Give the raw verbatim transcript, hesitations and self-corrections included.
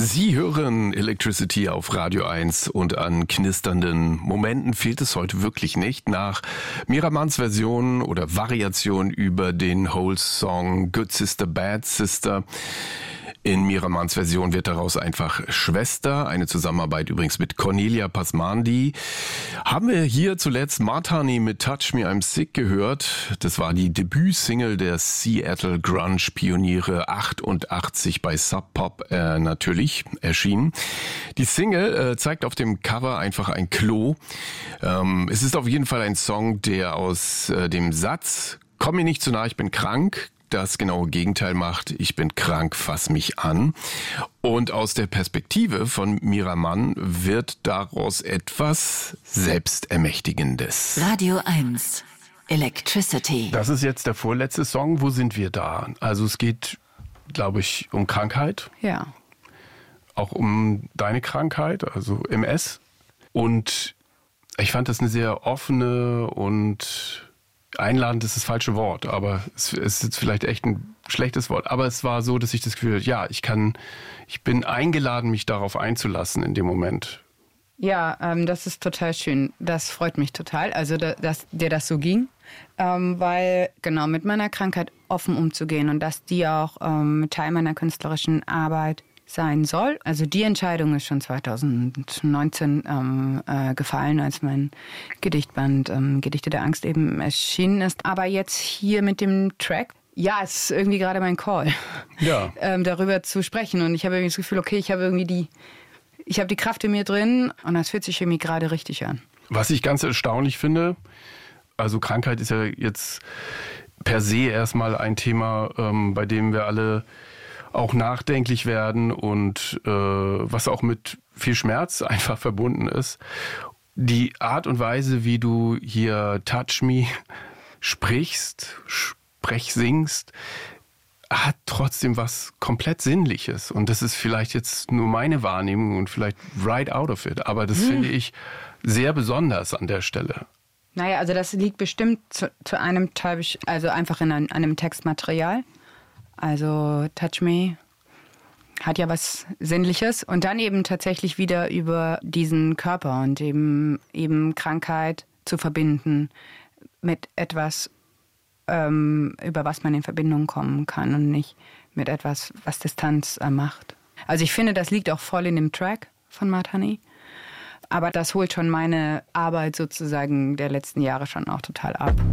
Sie hören Electricity auf Radio eins und an knisternden Momenten fehlt es heute wirklich nicht. Nach Miramans Version oder Variation über den Hole-Song Good Sister, Bad Sister. In Miramans Version wird daraus einfach Schwester, eine Zusammenarbeit übrigens mit Cornelia Pasmandi. Haben wir hier zuletzt Martani mit Touch Me I'm Sick gehört. Das war die Debütsingle der Seattle Grunge-Pioniere, achtundachtzig bei Sub Pop äh, natürlich erschienen. Die Single äh, zeigt auf dem Cover einfach ein Klo. Ähm, es ist auf jeden Fall ein Song, der aus äh, dem Satz "Komm mir nicht zu nah, ich bin krank" das genaue Gegenteil macht. Ich bin krank, fass mich an. Und aus der Perspektive von Miraman wird daraus etwas Selbstermächtigendes. Radio eins, Electricity. Das ist jetzt der vorletzte Song. Wo sind wir da? Also es geht, glaube ich, um Krankheit. Ja. Auch um deine Krankheit, also M S. Und ich fand das eine sehr offene und einladend ist das falsche Wort, aber es ist jetzt vielleicht echt ein schlechtes Wort. Aber es war so, dass ich das Gefühl hatte, ja, ich kann, ich bin eingeladen, mich darauf einzulassen in dem Moment. Ja, ähm, das ist total schön. Das freut mich total, also da, dass dir das so ging, ähm, weil genau mit meiner Krankheit offen umzugehen und dass die auch ähm, Teil meiner künstlerischen Arbeit sein soll. Also die Entscheidung ist schon zweitausendneunzehn ähm, äh, gefallen, als mein Gedichtband ähm, Gedichte der Angst eben erschienen ist. Aber jetzt hier mit dem Track, ja, es ist irgendwie gerade mein Call, ja. ähm, darüber zu sprechen. Und ich habe irgendwie das Gefühl, okay, ich habe irgendwie die, ich habe die Kraft in mir drin und das fühlt sich irgendwie gerade richtig an. Was ich ganz erstaunlich finde, also Krankheit ist ja jetzt per se erstmal ein Thema, ähm, bei dem wir alle auch nachdenklich werden und äh, was auch mit viel Schmerz einfach verbunden ist. Die Art und Weise, wie du hier Touch Me sprichst, sprech singst, hat trotzdem was komplett Sinnliches. Und das ist vielleicht jetzt nur meine Wahrnehmung und vielleicht right out of it. Aber das hm. finde ich sehr besonders an der Stelle. Naja, also das liegt bestimmt zu, zu einem Teil, also einfach in einem, einem Textmaterial. Also Touch Me hat ja was Sinnliches und dann eben tatsächlich wieder über diesen Körper und eben, eben Krankheit zu verbinden mit etwas, ähm, über was man in Verbindung kommen kann und nicht mit etwas, was Distanz äh, macht. Also ich finde, das liegt auch voll in dem Track von Martani, aber das holt schon meine Arbeit sozusagen der letzten Jahre schon auch total ab.